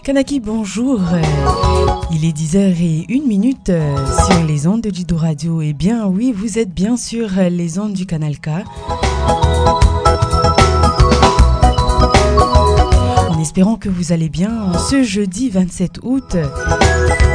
Kanaki, bonjour. Il est 10h01 sur les ondes de Dido Radio. Eh bien oui, vous êtes bien sur les ondes du Canal K. En espérant que vous allez bien ce jeudi 27 août.